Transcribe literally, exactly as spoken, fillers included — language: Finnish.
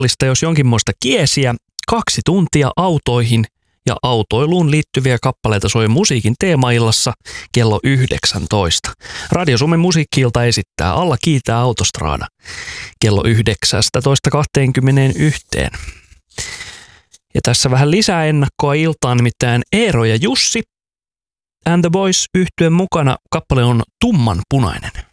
Lista jos jonkinmoista kiesiä, kaksi tuntia autoihin ja autoiluun liittyviä kappaleita soi musiikin teemaillassa kello yhdeksäntoista. Radio Suomen musiikki-ilta esittää Alla kiitää Autostrada kello yhdeksäntoista kaksikymmentäyksi. Ja tässä vähän lisää ennakkoa iltaan, nimittäin Eero ja Jussi and the Boys -yhtyeen mukana. Kappale on Tummanpunainen.